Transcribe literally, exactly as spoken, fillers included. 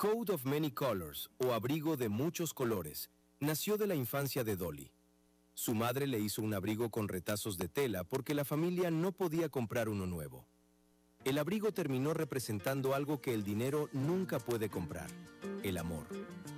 Coat of Many Colors, o abrigo de muchos colores, nació de la infancia de Dolly. Su madre le hizo un abrigo con retazos de tela porque la familia no podía comprar uno nuevo. El abrigo terminó representando algo que el dinero nunca puede comprar: el amor.